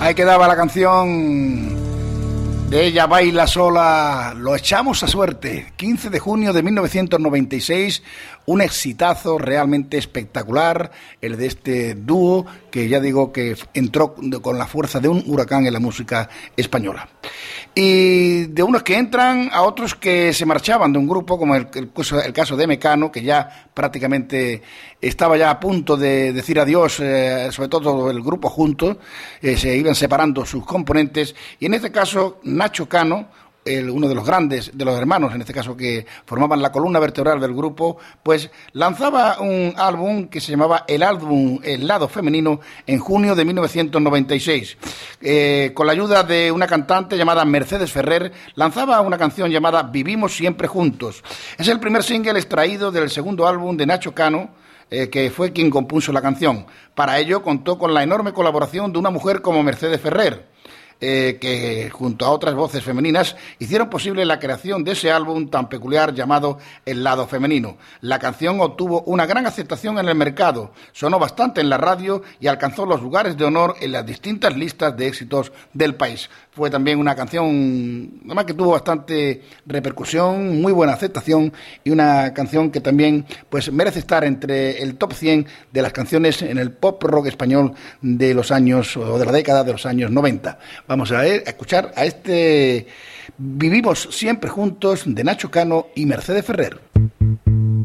Ahí quedaba la canción de Ella baila sola, lo echamos a suerte. 15 de junio de 1996, un exitazo realmente espectacular, el de este dúo que ya digo que entró con la fuerza de un huracán en la música española. Y de unos que entran a otros que se marchaban de un grupo, como el caso de Mecano, que ya prácticamente estaba ya a punto de decir adiós, sobre todo el grupo junto, se iban separando sus componentes, y en este caso Nacho Cano, uno de los grandes, de los hermanos, en este caso, que formaban la columna vertebral del grupo, pues lanzaba un álbum que se llamaba El Lado Femenino en junio de 1996. Con la ayuda de una cantante llamada Mercedes Ferrer, lanzaba una canción llamada Vivimos Siempre Juntos. Es el primer single extraído del segundo álbum de Nacho Cano, que fue quien compuso la canción. Para ello contó con la enorme colaboración de una mujer como Mercedes Ferrer, que junto a otras voces femeninas hicieron posible la creación de ese álbum tan peculiar llamado El Lado Femenino. La canción obtuvo una gran aceptación en el mercado, sonó bastante en la radio y alcanzó los lugares de honor en las distintas listas de éxitos del país. Fue también una canción, además, que tuvo bastante repercusión, muy buena aceptación, y una canción que también pues merece estar entre el top 100 de las canciones en el pop rock español de los años, o de la década de los años 90. Vamos a escuchar a este Vivimos Siempre Juntos de Nacho Cano y Mercedes Ferrer.